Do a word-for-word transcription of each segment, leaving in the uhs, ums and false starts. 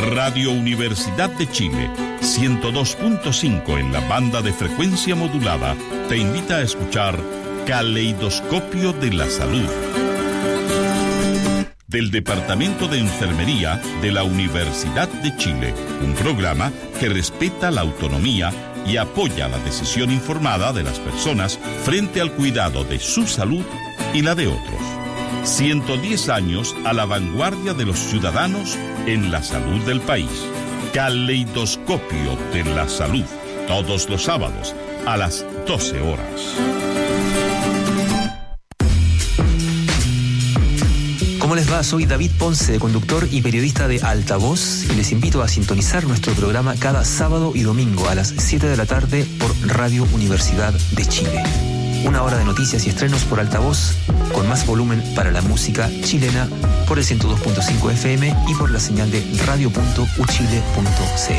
Radio Universidad de Chile, ciento dos punto cinco en la banda de frecuencia modulada, te invita a escuchar Caleidoscopio de la Salud. Del Departamento de Enfermería de la Universidad de Chile, un programa que respeta la autonomía y apoya la decisión informada de las personas frente al cuidado de su salud y la de otros. ciento diez años a la vanguardia de los ciudadanos en la salud del país. Caleidoscopio de la Salud, todos los sábados a las doce horas. ¿Cómo les va? Soy David Ponce, conductor y periodista de Altavoz, y les invito a sintonizar nuestro programa cada sábado y domingo a las siete de la tarde por Radio Universidad de Chile. Una hora de noticias y estrenos por Altavoz, con más volumen para la música chilena, por el ciento dos punto cinco F M y por la señal de radio punto u chile punto c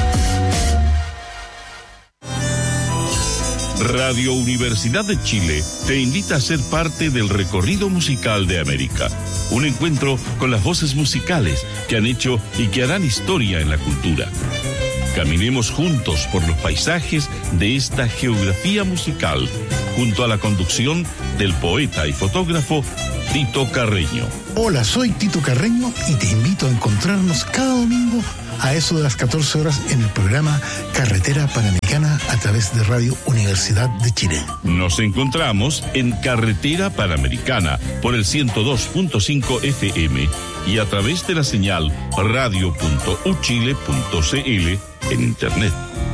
l. Radio Universidad de Chile te invita a ser parte del recorrido musical de América. Un encuentro con las voces musicales que han hecho y que harán historia en la cultura. Caminemos juntos por los paisajes de esta geografía musical, junto a la conducción del poeta y fotógrafo Tito Carreño. Hola, soy Tito Carreño y te invito a encontrarnos cada domingo a eso de las catorce horas en el programa Carretera Panamericana a través de Radio Universidad de Chile. Nos encontramos en Carretera Panamericana por el ciento dos punto cinco F M y a través de la señal radio punto u chile punto c l en internet.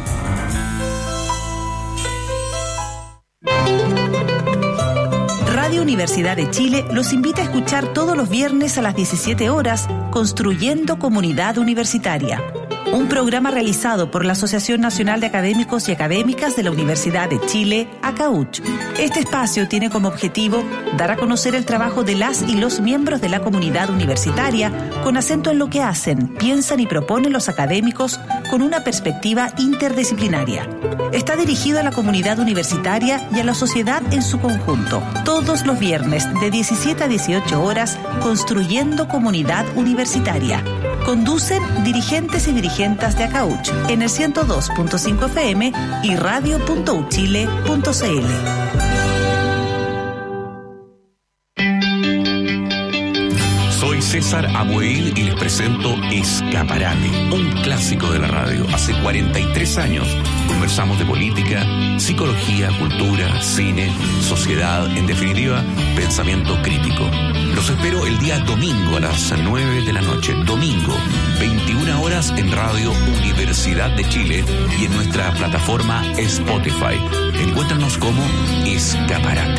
Radio Universidad de Chile los invita a escuchar todos los viernes a las diecisiete horas Construyendo Comunidad Universitaria, un programa realizado por la Asociación Nacional de Académicos y Académicas de la Universidad de Chile, ACAUCH. Este espacio tiene como objetivo dar a conocer el trabajo de las y los miembros de la comunidad universitaria con acento en lo que hacen, piensan y proponen los académicos con una perspectiva interdisciplinaria. Está dirigido a la comunidad universitaria y a la sociedad en su conjunto. Todos los viernes de diecisiete a dieciocho horas, Construyendo Comunidad Universitaria. Conducen dirigentes y dirigentes de ACAUCH en el ciento dos punto cinco F M y radio punto u chile punto c l. Soy César Abuel y les presento Escaparate, un clásico de la radio. Hace cuarenta y tres años conversamos de política, psicología, cultura, cine, sociedad, en definitiva, pensamiento crítico. Los espero el día domingo a las nueve de la noche. Domingo, veintiuna horas en Radio Universidad de Chile y en nuestra plataforma Spotify. Encuéntranos como Escaparate.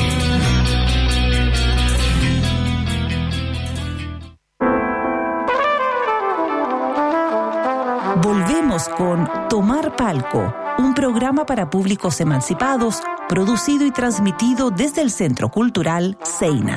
Volvemos con Tomar Palco, un programa para públicos emancipados, producido y transmitido desde el Centro Cultural Seina.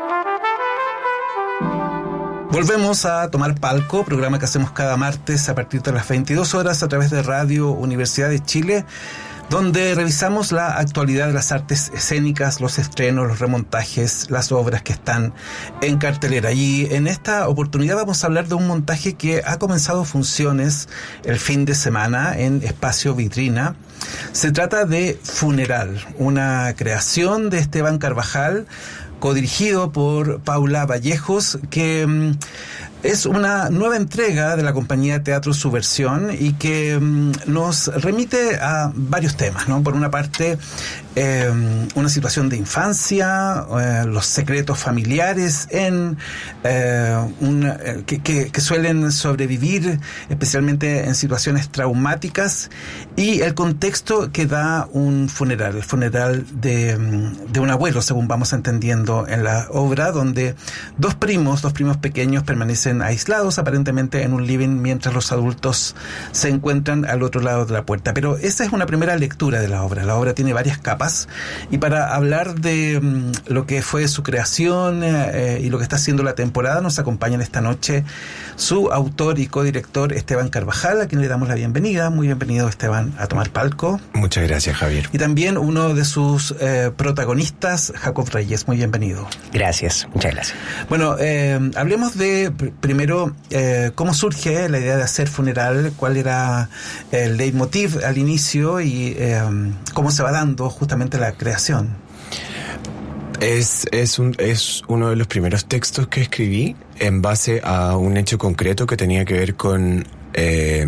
Volvemos a Tomar Palco, programa que hacemos cada martes a partir de las veintidós horas a través de Radio Universidad de Chile, donde revisamos la actualidad de las artes escénicas, los estrenos, los remontajes, las obras que están en cartelera. Y en esta oportunidad vamos a hablar de un montaje que ha comenzado funciones el fin de semana en Espacio Vitrina. Se trata de Funeral, una creación de Esteban Carvajal, codirigido por Paula Vallejos, que mm, es una nueva entrega de la compañía Teatro Subversión y que mm, nos remite a varios temas, ¿no? Por una parte, eh, una situación de infancia, eh, los secretos familiares en eh, una, eh, que, que, que suelen sobrevivir, especialmente en situaciones traumáticas, y el contexto que da un funeral, el funeral de, de un abuelo, según vamos entendiendo en la obra, donde dos primos, dos primos pequeños permanecen aislados aparentemente en un living mientras los adultos se encuentran al otro lado de la puerta. Pero esa es una primera lectura de la obra. La obra tiene varias capas y para hablar de um, lo que fue su creación eh, y lo que está haciendo la temporada nos acompañan esta noche su autor y codirector Esteban Carvajal, a quien le damos la bienvenida. Muy bienvenido, Esteban, a Tomar Palco. Muchas gracias, Javier. Y también uno de sus eh, protagonistas, Jacob Reyes. Muy bienvenido. Gracias, muchas gracias. Bueno, eh, hablemos de pr- primero, eh, ¿cómo surge la idea de hacer funeral? ¿Cuál era el leitmotiv al inicio y eh, cómo se va dando justamente la creación? Es, es, un, es uno de los primeros textos que escribí en base a un hecho concreto que tenía que ver con eh,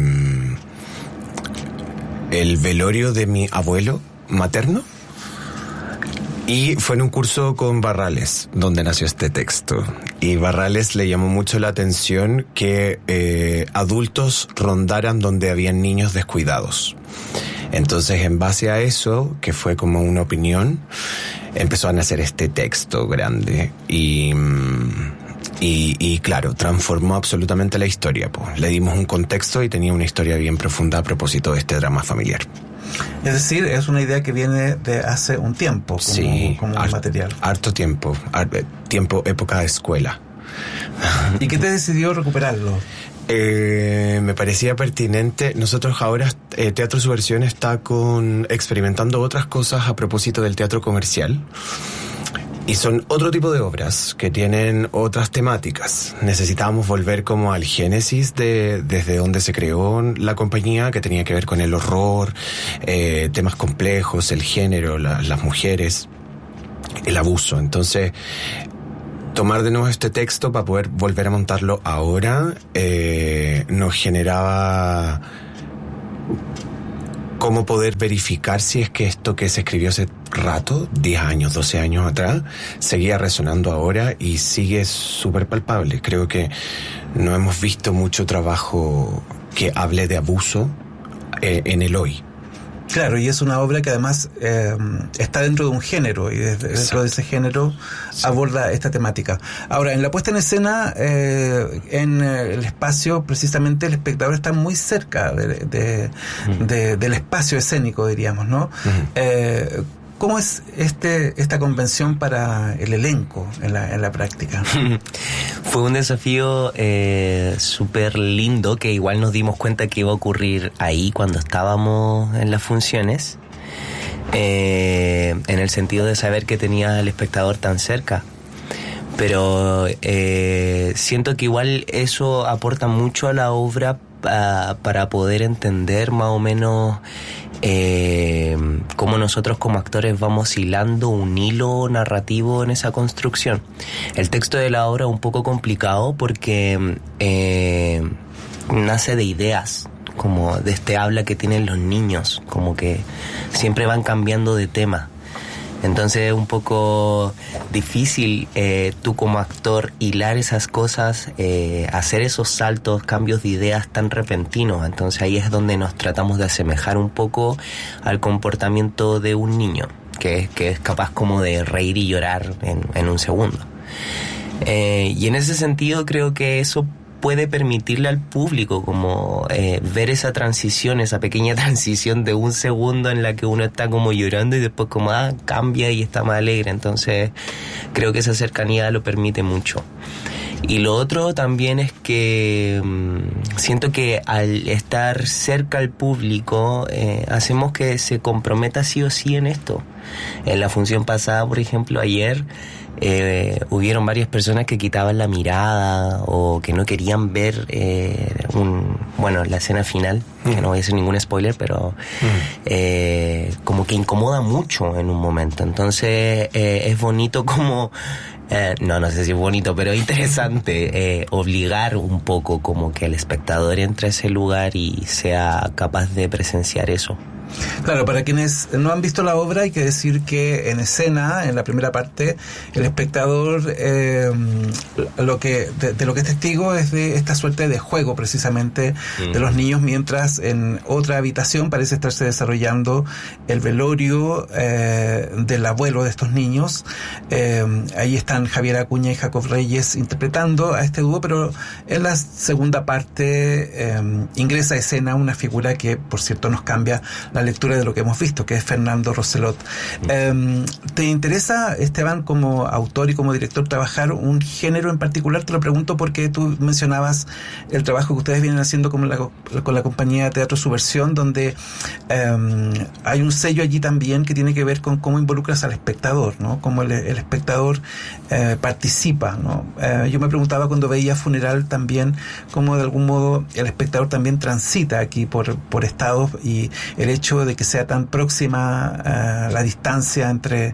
el velorio de mi abuelo materno. Y fue en un curso con Barrales donde nació este texto. Y Barrales le llamó mucho la atención que eh, adultos rondaran donde habían niños descuidados. Entonces, en base a eso, que fue como una opinión, empezó a nacer este texto grande. Y, y, y claro, transformó absolutamente la historia. Pues. Le dimos un contexto y tenía una historia bien profunda a propósito de este drama familiar. Es decir, es una idea que viene de hace un tiempo, como, sí, como har, material. Harto tiempo, har, tiempo, época de escuela. ¿Y qué te decidió recuperarlo? Eh, me parecía pertinente. Nosotros ahora, eh, Teatro Subversión está con experimentando otras cosas a propósito del teatro comercial. Y son otro tipo de obras que tienen otras temáticas. Necesitábamos volver como al génesis de desde donde se creó la compañía, que tenía que ver con el horror, eh, temas complejos, el género, la, las mujeres, el abuso. Entonces, tomar de nuevo este texto para poder volver a montarlo ahora eh, nos generaba cómo poder verificar si es que esto que se escribió hace rato, diez años, doce años atrás, seguía resonando ahora y sigue súper palpable. Creo que no hemos visto mucho trabajo que hable de abuso eh, en el hoy. Claro, y es una obra que además eh, está dentro de un género y desde, dentro de ese género sí. aborda esta temática. Ahora, en la puesta en escena, eh, en el espacio, precisamente el espectador está muy cerca de, de, uh-huh. de, del espacio escénico, diríamos, ¿no? Uh-huh. Eh, ¿Cómo es este esta convención para el elenco en la, en la práctica? Fue un desafío eh, súper lindo que igual nos dimos cuenta que iba a ocurrir ahí cuando estábamos en las funciones, eh, en el sentido de saber que tenía al espectador tan cerca. Pero eh, siento que igual eso aporta mucho a la obra pa, para poder entender más o menos Eh, cómo nosotros como actores vamos hilando un hilo narrativo en esa construcción. El texto de la obra es un poco complicado porque eh, nace de ideas, como de este habla que tienen los niños, como que siempre van cambiando de tema. Entonces es un poco difícil eh, tú como actor hilar esas cosas, eh, hacer esos saltos, cambios de ideas tan repentinos. Entonces ahí es donde nos tratamos de asemejar un poco al comportamiento de un niño, que es, que es capaz como de reír y llorar en, en un segundo. Eh, y en ese sentido creo que eso puede permitirle al público como eh, ver esa transición, esa pequeña transición de un segundo en la que uno está como llorando y después como ah, cambia y está más alegre. Entonces creo que esa cercanía lo permite mucho. Y lo otro también es que mmm, siento que al estar cerca al público eh, hacemos que se comprometa sí o sí en esto. En la función pasada, por ejemplo, ayer Eh, hubieron varias personas que quitaban la mirada o que no querían ver eh, un, bueno, la escena final, mm. que no voy a hacer ningún spoiler, pero mm. eh, como que incomoda mucho en un momento. Entonces eh, es bonito como eh, no, no sé si es bonito, pero interesante eh, obligar un poco como que el espectador entre a ese lugar y sea capaz de presenciar eso. Claro, para quienes no han visto la obra hay que decir que en escena, en la primera parte, el espectador eh, lo que de, de lo que es testigo es de esta suerte de juego precisamente mm. de los niños, mientras en otra habitación parece estarse desarrollando el velorio eh, del abuelo de estos niños. Eh, ahí están Javier Acuña y Jacob Reyes interpretando a este dúo, pero en la segunda parte eh, ingresa a escena una figura que, por cierto, nos cambia la la lectura de lo que hemos visto, que es Fernando Roselot. Eh, ¿Te interesa, Esteban, como autor y como director, trabajar un género en particular? Te lo pregunto porque tú mencionabas el trabajo que ustedes vienen haciendo con la, con la compañía Teatro Subversión, donde eh, hay un sello allí también que tiene que ver con cómo involucras al espectador, ¿no? Cómo el, el espectador eh, participa, ¿no? Eh, yo me preguntaba cuando veía Funeral también cómo de algún modo el espectador también transita aquí por, por estados, y el hecho de que sea tan próxima uh, la distancia entre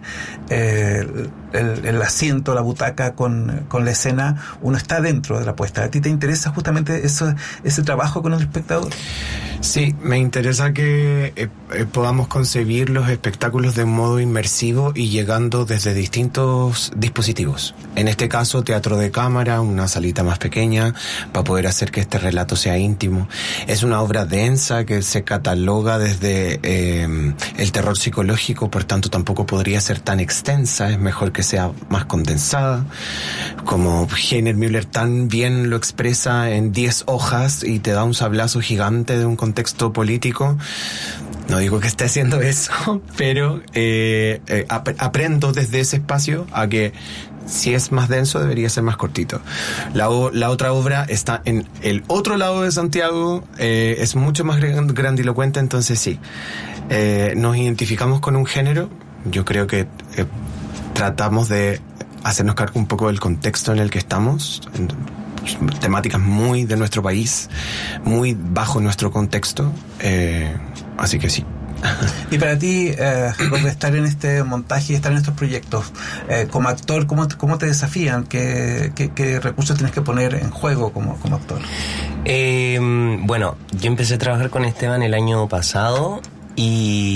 eh, el, el asiento, la butaca con, con la escena, uno está dentro de la puesta. ¿A ti te interesa justamente eso, ese trabajo con el espectador? Sí, me interesa que eh, eh, podamos concebir los espectáculos de un modo inmersivo y llegando desde distintos dispositivos. En este caso, teatro de cámara, una salita más pequeña, para poder hacer que este relato sea íntimo. Es una obra densa que se cataloga desde eh, el terror psicológico, por tanto tampoco podría ser tan extensa, es mejor que sea más condensada. Como Heiner Müller tan bien lo expresa en diez hojas y te da un sablazo gigante de un contexto político. No digo que esté haciendo eso, pero eh, eh, ap- aprendo desde ese espacio a que si es más denso debería ser más cortito. La, o- la otra obra está en el otro lado de Santiago, eh, es mucho más grandilocuente, entonces sí, eh, nos identificamos con un género. Yo creo que eh, tratamos de hacernos cargo un poco del contexto en el que estamos, en, temáticas muy de nuestro país, muy bajo nuestro contexto, eh, así que sí. Y para ti, eh, estar en este montaje y estar en estos proyectos, eh, como actor, ¿cómo, cómo te desafían? ¿Qué, qué, qué recursos tienes que poner en juego como, como actor? Eh, bueno, yo empecé a trabajar con Esteban el año pasado y